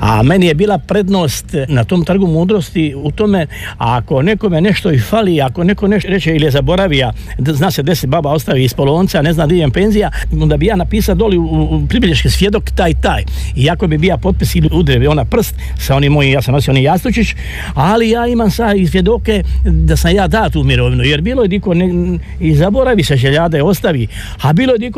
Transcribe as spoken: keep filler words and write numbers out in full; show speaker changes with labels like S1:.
S1: A meni je bila prednost na tom trgu mudrosti u tome, ako nekome nešto i fali, ako neko nešto reče ili je zaboravija, zna se deset baba ostavi iz polonca, ne zna di je penzija, onda bi ja napisao doli u, u pribilješki svjedok taj taj. Iako bi bija potpis ili udrevi ona prst sa onim mojim, ja sam nosio oni jastučić, ali ja imam sa i svjedoke da sam ja dat u mirovinu, jer bilo je diko ne, i zaboravi se željade ostavi, a bilo je diko